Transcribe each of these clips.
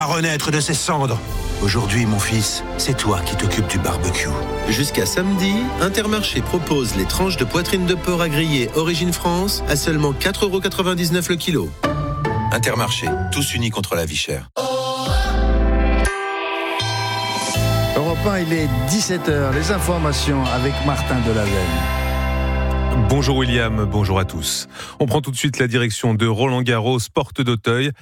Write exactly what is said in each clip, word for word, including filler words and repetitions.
à renaître de ses cendres. Aujourd'hui, mon fils, c'est toi qui t'occupes du barbecue. Jusqu'à samedi, Intermarché propose les tranches de poitrine de porc à griller Origine France à seulement quatre euros quatre-vingt-dix-neuf le kilo. Intermarché, tous unis contre la vie chère. Europe un, il est dix-sept heures. Les informations avec Martin Delaveine. Bonjour William, bonjour à tous. On prend tout de suite la direction de Roland-Garros, porte d'Auteuil.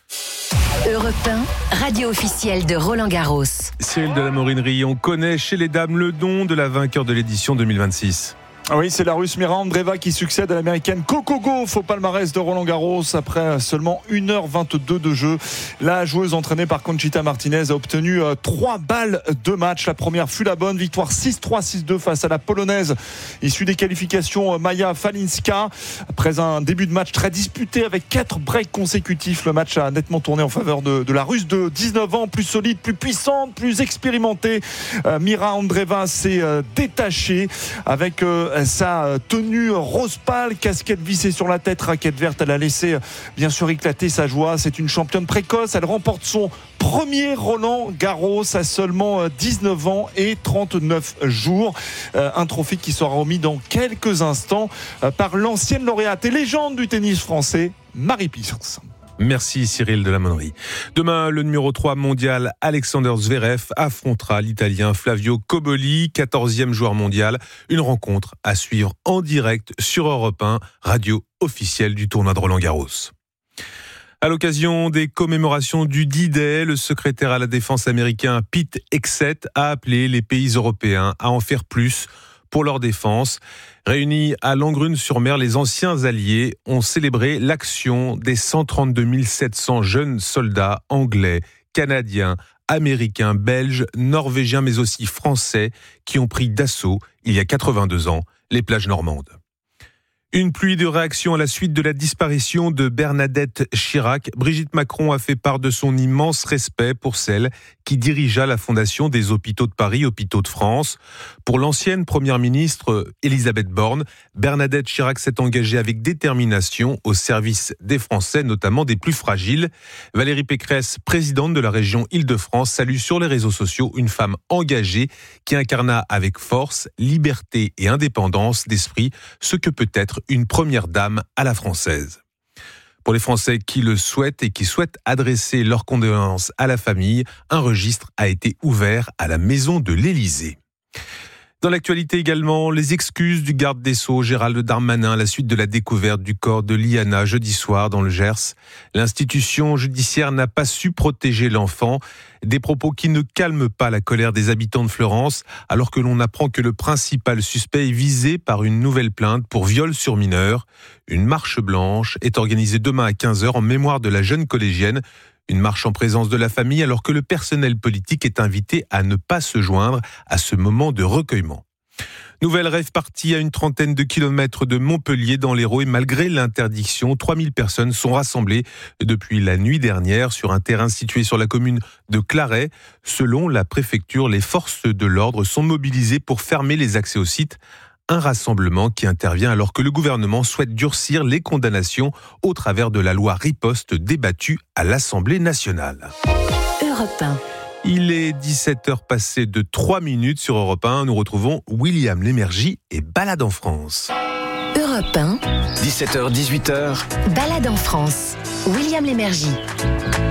Europe un, radio officielle de Roland-Garros. Cyril de la Morinerie, on connaît chez les dames le don de la vainqueur de l'édition deux mille vingt-six. Oui, c'est la Russe Mira Andreeva qui succède à l'Américaine Coco Gauff au palmarès de Roland-Garros après seulement une heure vingt-deux de jeu. La joueuse entraînée par Conchita Martinez a obtenu trois balles de match. La première fut la bonne, victoire six trois six deux face à la Polonaise issue des qualifications Maja Falinska. Après un début de match très disputé avec quatre breaks consécutifs, le match a nettement tourné en faveur de, de la Russe de dix-neuf ans, plus solide, plus puissante, plus expérimentée. Euh, Mira Andreeva s'est euh, détachée avec euh, sa tenue rose pâle, casquette vissée sur la tête, raquette verte. Elle a laissé bien sûr éclater sa joie. C'est une championne précoce. Elle remporte son premier Roland Garros à seulement dix-neuf ans et trente-neuf jours. Un trophée qui sera remis dans quelques instants par l'ancienne lauréate et légende du tennis français, Marie Pierce. Merci Cyril de la Monnerie. Demain, le numéro trois mondial Alexander Zverev affrontera l'Italien Flavio Cobolli, quatorzième joueur mondial. Une rencontre à suivre en direct sur Europe un, radio officielle du tournoi de Roland-Garros. À l'occasion des commémorations du D-Day, le secrétaire à la défense américain Pete Hegseth a appelé les pays européens à en faire plus pour leur défense. Réunis à Langrune-sur-Mer, les anciens alliés ont célébré l'action des cent trente-deux mille sept cents jeunes soldats anglais, canadiens, américains, belges, norvégiens, mais aussi français, qui ont pris d'assaut, il y a quatre-vingt-deux ans, les plages normandes. Une pluie de réactions à la suite de la disparition de Bernadette Chirac. Brigitte Macron a fait part de son immense respect pour celle qui dirigea la Fondation des Hôpitaux de Paris, Hôpitaux de France. Pour l'ancienne première ministre Élisabeth Borne, Bernadette Chirac s'est engagée avec détermination au service des Français, notamment des plus fragiles. Valérie Pécresse, présidente de la région Île-de-France, salue sur les réseaux sociaux une femme engagée qui incarna avec force, liberté et indépendance d'esprit ce que peut être une première dame à la française. Pour les Français qui le souhaitent et qui souhaitent adresser leurs condoléances à la famille, un registre a été ouvert à la maison de l'Élysée. Dans l'actualité également, les excuses du garde des Sceaux Gérald Darmanin à la suite de la découverte du corps de Liana jeudi soir dans le Gers. L'institution judiciaire n'a pas su protéger l'enfant. Des propos qui ne calment pas la colère des habitants de Fleurance, alors que l'on apprend que le principal suspect est visé par une nouvelle plainte pour viol sur mineur. Une marche blanche est organisée demain à quinze heures en mémoire de la jeune collégienne. Une marche en présence de la famille alors que le personnel politique est invité à ne pas se joindre à ce moment de recueillement. Nouvelle rave party à une trentaine de kilomètres de Montpellier dans l'Hérault et malgré l'interdiction, trois mille personnes sont rassemblées depuis la nuit dernière sur un terrain situé sur la commune de Claret. Selon la préfecture, les forces de l'ordre sont mobilisées pour fermer les accès au site. Un rassemblement qui intervient alors que le gouvernement souhaite durcir les condamnations au travers de la loi riposte débattue à l'Assemblée nationale. Europe un. Il est dix-sept heures passées de trois minutes sur Europe un. Nous retrouvons William Lémergie et Balade en France. Europe un. dix-sept heures, dix-huit heures. Balade en France. William Lémergie.